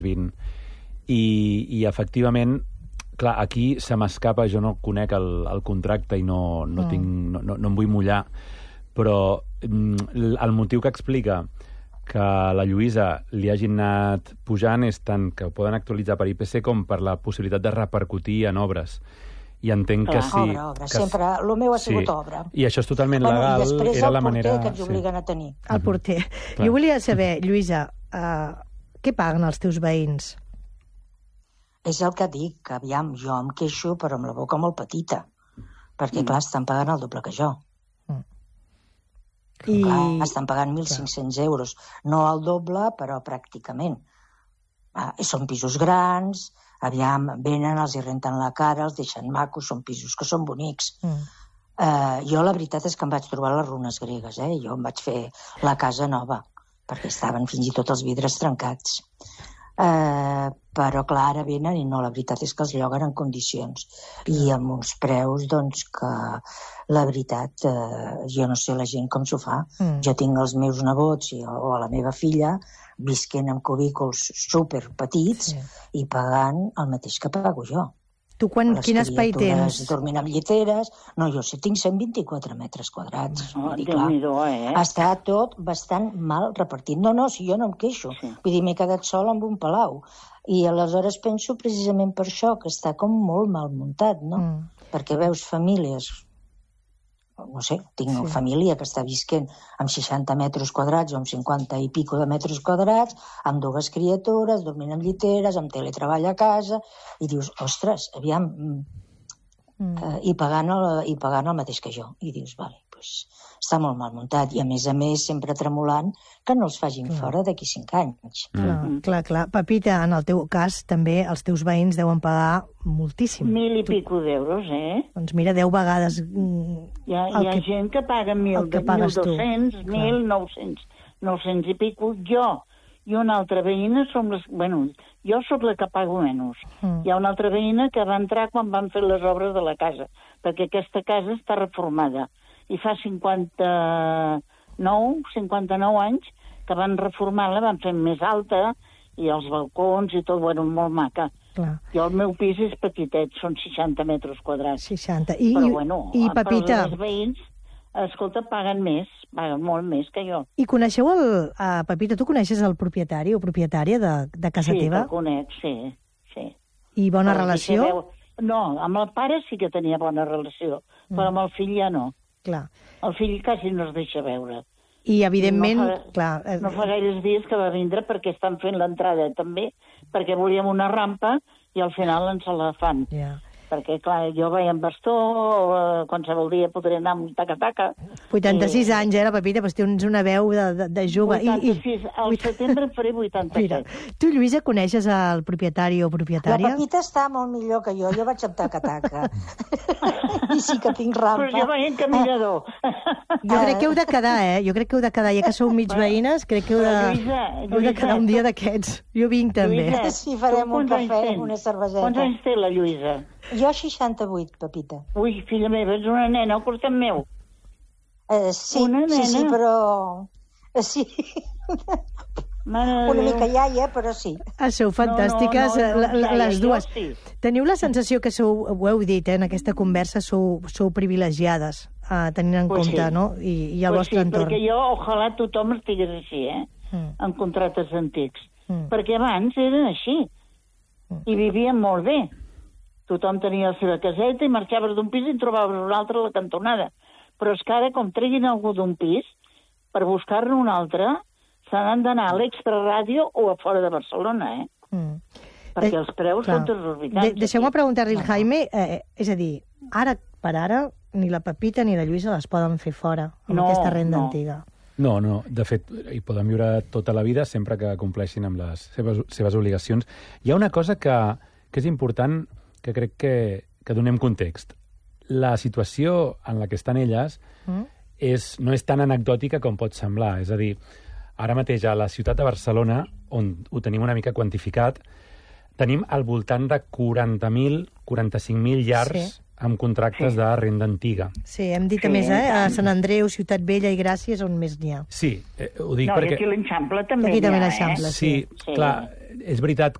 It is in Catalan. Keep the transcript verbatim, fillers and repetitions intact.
vint. I, i efectivament, clar, aquí se m'escapa, jo no conec el, el contracte i no, no, mm. tinc, no, no, no em vull mullar, però el motiu que explica que la Lluïsa li hagin anat pujant és tant que ho poden actualitzar per I P C com per la possibilitat de repercutir en obres. I entenc Clar, que sí... Obra, obra, que... sempre. El meu ha sigut sí. obra. I això és totalment bueno, legal. I després era el la manera... porter que ens obliguen sí. a tenir. El porter. Uh-huh. Jo volia saber, Lluïsa, uh, què paguen els teus veïns? És el que dic, que aviam, jo em queixo però amb la boca molt petita, perquè, mm. clar, estan pagant el doble que jo. Mm. I... Clar, estan pagant mil cinc-cents euros. No el doble, però pràcticament. Ah, són pisos grans, aviam, venen, els hi renten la cara, els deixen macos, són pisos que són bonics. Mm. Uh, jo la veritat és que em vaig trobar les runes gregues, eh? Jo em vaig fer la casa nova, perquè estaven fins i tot els vidres trencats. Uh, però clar, ara venen i no, la veritat és que els lloguen en condicions i amb uns preus doncs que la veritat uh, jo no sé la gent com s'ho fa. Mm. Jo tinc els meus nebots i, o la meva filla visquent en cubículs super petits sí. i pagant el mateix que pago jo. Tu quan, quin espai tens? Dormint amb lliteres... No, jo sé, tinc cent vint-i-quatre metres quadrats. Oh, I, clar, eh? està tot bastant mal repartit. No, no, si jo no em queixo. Sí. Vull dir, m'he quedat sol amb un palau. I aleshores penso precisament per això, que està com molt mal muntat, no? Mm. Perquè veus famílies... No sé, tinc una sí. família que està visquent amb seixanta metres quadrats o amb cinquanta i pico de metres quadrats, amb dues criatures, dormint en lliteres, amb teletreball a casa, i dius, ostres, aviam, mm. eh, i, pagant el, i pagant el mateix que jo. I dius, vale, doncs està molt mal muntat. I a més a més, sempre tremolant que no els facin clar. Fora d'aquí cinc anys. Mm. Clar, clar, clar. Pepita, en el teu cas, també els teus veïns deuen pagar moltíssim. Mil i tu... pico d'euros, eh? Doncs mira, deu vegades... Hi ha, hi ha que... gent que paga mil, que mil dos-cents, mil nou-cents, nou-cents i pico. Jo i una altra veïna som les... Bueno, jo sóc la que pago menys. Mm. Hi ha una altra veïna que va entrar quan van fer les obres de la casa, perquè aquesta casa està reformada. I fa cinquanta-nou, cinquanta-nou anys que van reformar-la, van fer més alta, i els balcons i tot, bueno, molt maca. Clar. Jo el meu pis és petitet, són seixanta metres quadrats. seixanta. I, però, bueno, i Pepita... els veïns, escolta, paguen més, paguen molt més que jo. I coneixeu el... Uh, Pepita, tu coneixes el propietari o propietària de, de casa sí, teva? Sí, el conec, sí, sí. I bona però relació? Veu... No, amb el pare sí que tenia bona relació, mm. però amb el fill ja no. Clar. El fill quasi no es deixa veure. I, evidentment... No fa, clar, eh... no fa gaires dies que va vindre perquè estan fent l'entrada també, perquè volíem una rampa i al final ens la fan. Yeah. Perquè, clar, jo vaig amb bastó, eh, qualsevol dia podré anar amb taca-taca. vuitanta-sis i... anys, eh, la Pepita, però tens una veu de, de, de jove. vuitanta-sis, I, i... al setembre en faré vuitanta-set. Mira, tu, Lluïsa, coneixes el propietari o propietària? La Pepita està molt millor que jo, jo vaig amb taca-taca. I sí que tinc rampa. Però jo vaig en caminador. Jo crec que heu de quedar, eh? Jo crec que heu de quedar, ja que sou mig veïnes, crec que heu de, Lluïsa, Lluïsa, heu de quedar un dia d'aquests. Jo vinc també. Lluïsa, sí, farem un cafè, una cerveseta. Quants anys té la Lluïsa? Jo seixanta-vuit, Pepita. Ui, filla meva, ets una nena, al costat meu. Uh, sí, una nena? sí, sí, però... Uh, sí. Una mica iaia, però sí. Ah, sou fantàstiques, no, no, no, no, les dues. Sí. Teniu la sensació que sou, ho heu dit, eh, en aquesta conversa, sou, sou privilegiades, eh, tenint en pues compte, sí. no? I, i el pues vostre sí, entorn. Perquè jo, ojalà tothom estigués així, eh? Mm. En contractes antics. Mm. Perquè abans eren així. Mm. I vivien molt bé. Tothom tenia la seva caseta i marxaves d'un pis i en trobaves un altre a la cantonada. Però és que ara, com treguin algú d'un pis, per buscar-ne un altre, se n'han d'anar a l'extraràdio o a fora de Barcelona, eh? Mm. Perquè els preus són exorbitants. De Deixeu-me preguntar-li al Jaime, eh, és a dir, ara per ara, ni la Pepita ni la Lluïsa les poden fer fora, amb no, aquesta renda no. antiga. No, no, de fet, hi poden viure tota la vida sempre que compleixin amb les seves, seves obligacions. Hi ha una cosa que, que és important, que crec que, que donem context. La situació en la que estan elles mm. és, no és tan anecdòtica com pot semblar. És a dir, ara mateix a la ciutat de Barcelona, on ho tenim una mica quantificat, tenim al voltant de quaranta mil, quaranta-cinc mil llars sí. amb contractes sí. de renda antiga. Sí, hem dit sí, a més, eh? A Sant Andreu, Ciutat Vella i Gràcia és on més n'hi ha. Sí, eh, ho dic no, perquè... No, i aquí a l'Eixample també aquí n'hi ha, també eh? l'Eixample, sí. Sí, clar, és veritat